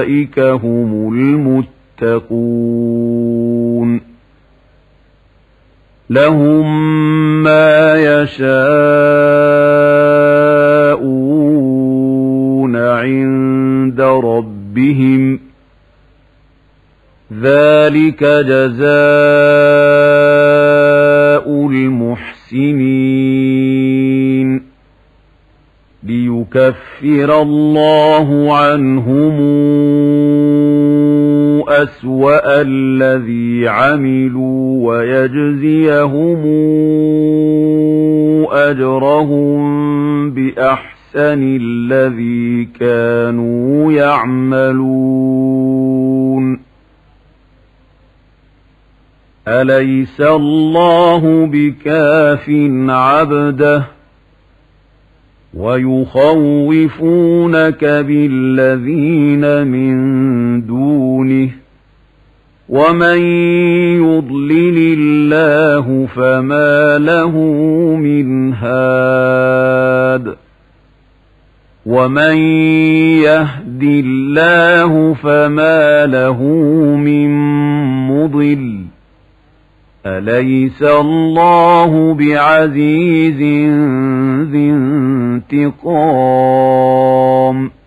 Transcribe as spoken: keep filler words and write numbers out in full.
أولئك هم المتقون لهم ما يشاءون عند ربهم ذلك جزاء المحسنين ليكفر الله عنهم أسوأ الذي عملوا ويجزيهم أجرهم بأحسن الذي كانوا يعملون أليس الله بكاف عبده ويخوفونك بالذين من دونه ومن يضلل الله فما له من هاد ومن يهد الله فما له من مضل أليس الله بعزيز ذي انتقام